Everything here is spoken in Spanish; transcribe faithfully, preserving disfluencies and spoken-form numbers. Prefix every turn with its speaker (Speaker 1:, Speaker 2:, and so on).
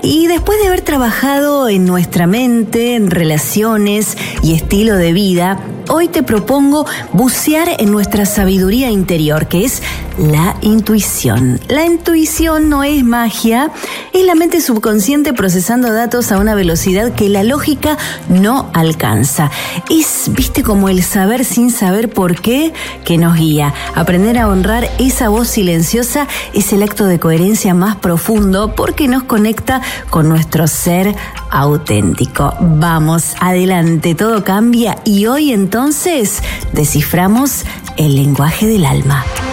Speaker 1: Y después de haber trabajado en nuestra mente, en relaciones y estilo de vida, hoy te propongo bucear en nuestra sabiduría interior, que es la intuición. La intuición no es magia, es la mente subconsciente procesando datos a una velocidad que la lógica no alcanza. Es, viste, como el saber sin saber por qué que nos guía. Aprender a honrar esa voz silenciosa es el acto de coherencia más profundo porque nos conecta con nuestro ser auténtico. Vamos, adelante, todo cambia y hoy entonces desciframos el lenguaje del alma.